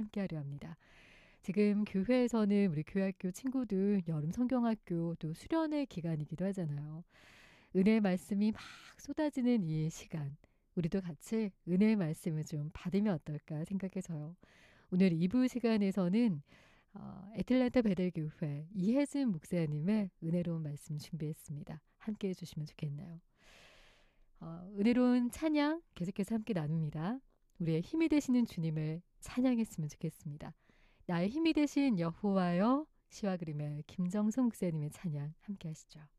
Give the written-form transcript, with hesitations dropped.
함께하려 합니다. 지금 교회에서는 우리 교회학교 친구들 여름 성경학교 또 수련회 기간이기도 하잖아요. 은혜의 말씀이 막 쏟아지는 이 시간, 우리도 같이 은혜의 말씀을 좀 받으면 어떨까 생각해서요. 오늘 2부 시간에서는 애틀랜타 베델교회 이혜진 목사님의 은혜로운 말씀 준비했습니다. 함께해 주시면 좋겠네요. 은혜로운 찬양 계속해서 함께 나눕니다. 우리의 힘이 되시는 주님을 찬양했으면 좋겠습니다. 나의 힘이 되신 여호와여, 시와 그림의 김정성 목사님의 찬양 함께 하시죠.